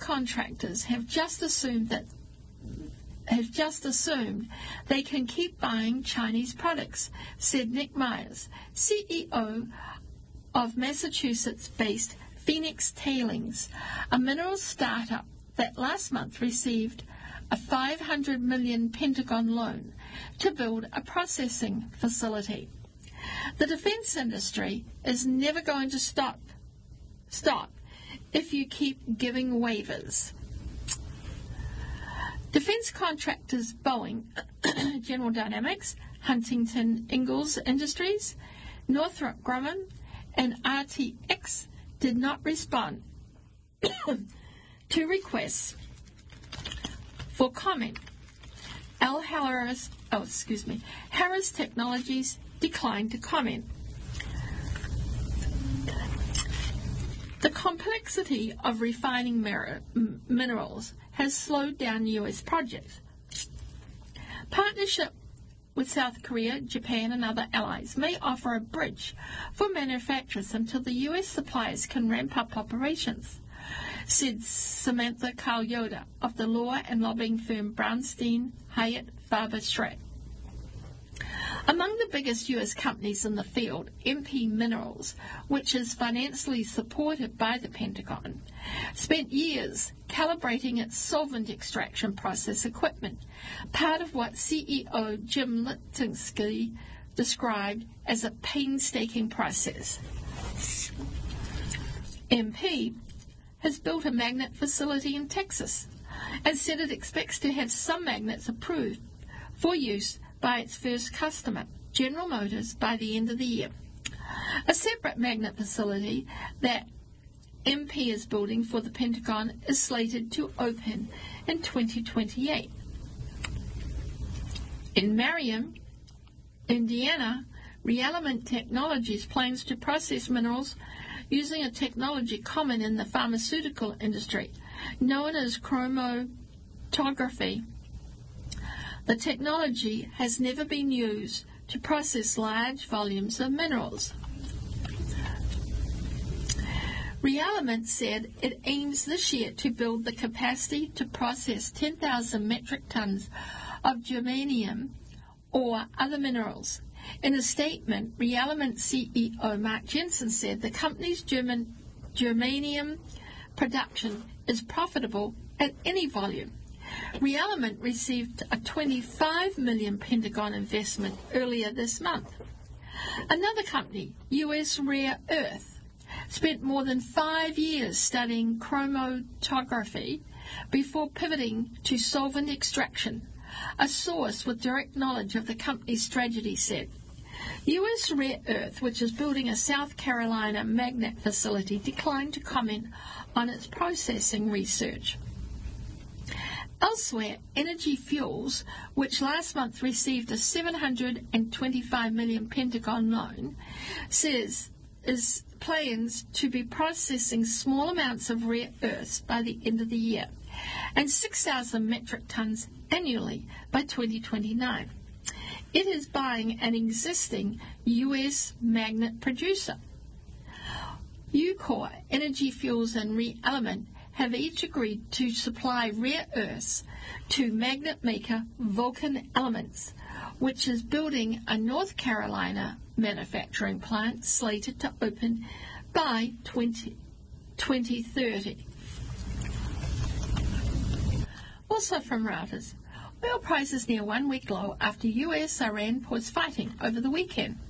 contractors have just assumed they can keep buying Chinese products, said Nick Myers, CEO of Massachusetts-based Phoenix Tailings, a minerals startup that last month received a $500 million Pentagon loan to build a processing facility. The defense industry is never going to stop if you keep giving waivers. Defense contractors Boeing, General Dynamics, Huntington Ingalls Industries, Northrop Grumman, and RTX did not respond to requests for comment. Harris Technologies declined to comment. The complexity of refining minerals has slowed down U.S. projects. Partnership with South Korea, Japan, and other allies may offer a bridge for manufacturers until the U.S. suppliers can ramp up operations, said Samantha Carl Yoder of the law and lobbying firm Brownstein Hyatt Farber Schratt. Among the biggest U.S. companies in the field, MP Minerals, which is financially supported by the Pentagon, spent years calibrating its solvent extraction process equipment, part of what CEO Jim Litinsky described as a painstaking process. MP has built a magnet facility in Texas and said it expects to have some magnets approved for use by its first customer, General Motors, by the end of the year. A separate magnet facility that MP is building for the Pentagon is slated to open in 2028. In Marion, Indiana, ReElement Technologies plans to process minerals using a technology common in the pharmaceutical industry, known as chromatography. The technology has never been used to process large volumes of minerals. ReElement said it aims this year to build the capacity to process 10,000 metric tons of germanium or other minerals. In a statement, ReElement CEO Mark Jensen said the company's germanium production is profitable at any volume. ReElement received a $25 million Pentagon investment earlier this month. Another company, U.S. Rare Earth, spent more than 5 years studying chromatography before pivoting to solvent extraction. A source with direct knowledge of the company's strategy said. U.S. Rare Earth, which is building a South Carolina magnet facility, declined to comment on its processing research. Elsewhere, Energy Fuels, which last month received a $725 million Pentagon loan, says is plans to be processing small amounts of rare earths by the end of the year and 6,000 metric tons annually by 2029. It is buying an existing U.S. magnet producer. Ucore, Energy Fuels, and ReElement have each agreed to supply rare earths to magnet maker Vulcan Elements, which is building a North Carolina manufacturing plant slated to open by 2030. Also from Reuters, oil prices near one-week low after U.S.-Iran paused fighting over the weekend.